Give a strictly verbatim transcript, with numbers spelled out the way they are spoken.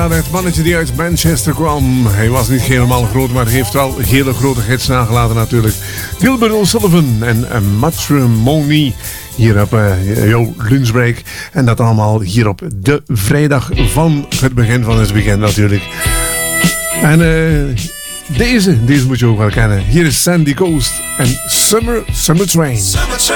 naar het mannetje die uit Manchester kwam. Hij was niet helemaal groot, maar heeft wel hele grote hits nagelaten natuurlijk. Gilbert O'Sullivan en uh, Matrimony. Hier op uh, jouw lunchbreak. En dat allemaal hier op de vrijdag van het begin van het weekend natuurlijk. En uh, deze, deze moet je ook wel kennen. Hier is Sandy Coast en Summer, Summer Train.